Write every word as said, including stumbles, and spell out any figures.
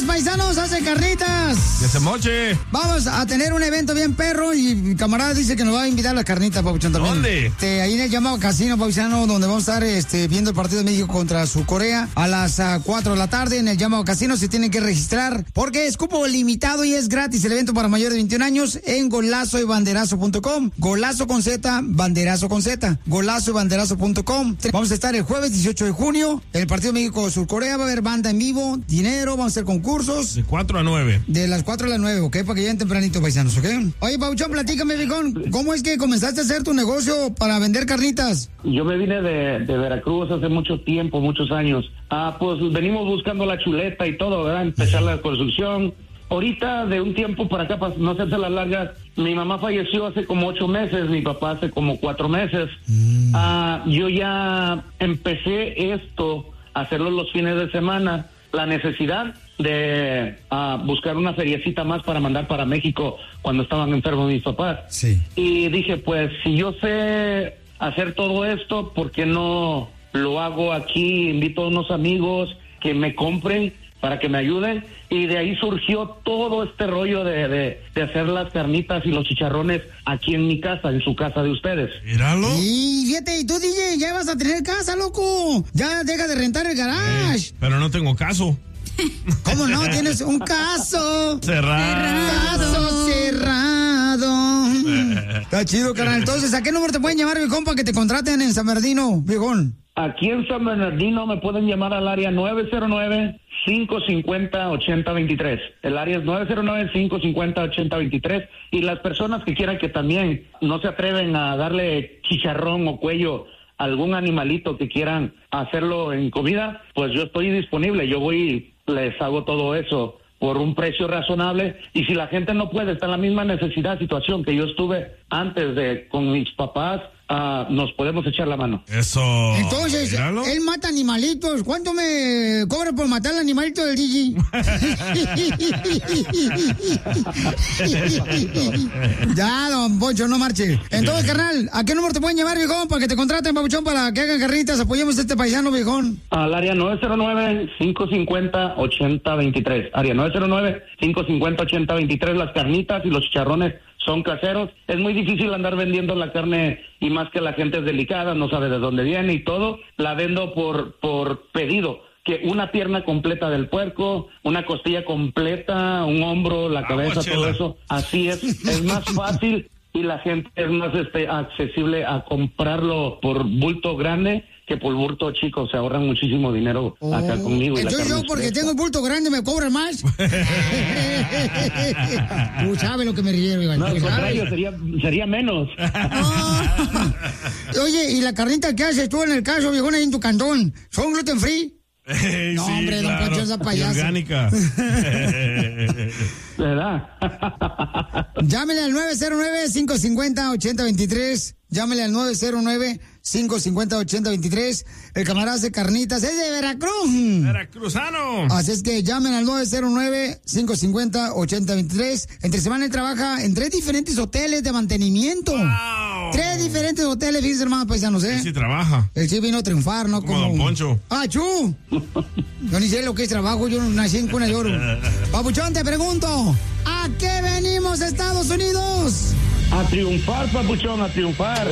paisanos, hacen carnitas. ¡Que se moche! Vamos a tener un evento bien perro y mi camarada dice que nos va a invitar a las carnitas, Papuchón, también. ¿Dónde? Este, ahí en el llamado Casino, paisano, donde vamos a estar este, viendo el partido de México contra Sur Corea a las uh, cuatro de la tarde en el llamado Casino. Se tienen que registrar porque es cupo limitado y es gratis el evento para mayores de veintiún años en golazo y banderazo punto com. Golazo con Z, banderazo con Z. Golazo y banderazo punto com. Vamos a estar el jueves dieciocho de junio en el partido de México-Sur Corea. Va a haber banda en vivo, dinero, vamos a hacer concursos. De cuatro a nueve. De las cuatro a las nueve, ¿ok? Para que lleguen tempranito, paisanos, ¿ok? Oye, Pauchón, platícame, viejón, ¿cómo es que comenzaste a hacer tu negocio para vender carnitas? Yo me vine de, de Veracruz hace mucho tiempo, muchos años. Ah, pues venimos buscando la chuleta y todo, ¿verdad? Empezar la construcción. Ahorita, de un tiempo para acá, para no hacerse las largas, mi mamá falleció hace como ocho meses, mi papá hace como cuatro meses. Mm. Ah, yo ya empecé esto, a hacerlo los fines de semana. La necesidad de uh, buscar una feriecita más para mandar para México cuando estaban enfermos mis papás. Sí. Y dije, pues, si yo sé hacer todo esto, ¿por qué no lo hago aquí? Invito a unos amigos que me compren para que me ayuden. Y de ahí surgió todo este rollo de, de, de hacer las carnitas y los chicharrones aquí en mi casa, en su casa de ustedes. Míralo. Y fíjate, y tú, D J, ya vas a tener casa, loco. Ya deja de rentar el garage. Eh, pero no tengo caso. ¿Cómo no? Tienes un caso. Cerrado. Caso cerrado. Está chido, carnal. Entonces, ¿a qué número te pueden llamar, viejón, para que te contraten en San Bernardino, viejón? Aquí en San Bernardino me pueden llamar al área nueve cero nueve, cinco cinco cero, ocho cero dos tres. El área es nueve cero nueve, cinco cinco cero, ocho cero dos tres. Y las personas que quieran que también no se atreven a darle chicharrón o cuello a algún animalito que quieran hacerlo en comida, pues yo estoy disponible. Yo voy, les hago todo eso por un precio razonable. Y si la gente no puede, está en la misma necesidad, situación que yo estuve antes de con mis papás, uh, nos podemos echar la mano. Eso. Entonces, míralo. Él mata animalitos. ¿Cuánto me cobra por matar al animalito del D J? Ya, don Poncho, no marche. Entonces, carnal, ¿a qué número te pueden llamar, viejón, para que te contraten, papuchón, para que hagan carnitas? Apoyemos a este paisano, viejón. Al área nueve cero nueve, cinco cinco cero, ocho cero dos tres. Área nueve cero nueve, cinco cinco cero, ocho cero dos tres. Las carnitas y los chicharrones son caseros. Es muy difícil andar vendiendo la carne, y más que la gente es delicada, no sabe de dónde viene y todo. La vendo por por pedido, que una pierna completa del puerco, una costilla completa, un hombro, la cabeza, todo eso. Así es, es más fácil y la gente es más este accesible a comprarlo por bulto grande que por bulto chico. Se ahorran muchísimo dinero oh, acá conmigo. Y entonces yo, porque tengo el bulto grande, me cobran más. Tú sabes lo que me río, Iván. No, al contrario, sería, sería menos. Oh. Oye, ¿y la carnita que haces tú en el caso, viejón, ahí en tu cantón, son gluten free? Hey, no, sí, hombre, claro. Don Poncho, esa payasa. Orgánica. ¿Verdad? Llámele al nueve cero nueve, cinco cinco cero, ocho cero dos tres. Llámele al nueve cero nueve, cinco cinco cero, ocho cero dos tres. El camarada hace carnitas. Es de Veracruz. Veracruzano. Así es que llamen al nueve cero nueve, cinco cinco cero, ocho cero dos tres. Entre semana él trabaja en tres diferentes hoteles de mantenimiento. Wow. Tres diferentes hoteles, fíjense, hermanos paisanos, ¿eh? Él sí trabaja. Él sí vino a triunfar, ¿no? Como, como Don Poncho. ¡Ah, chu! Yo ni sé lo que es trabajo, yo nací en cuna de oro. Papuchón, te pregunto, ¿a qué venimos, Estados Unidos? A triunfar, papuchón, a triunfar.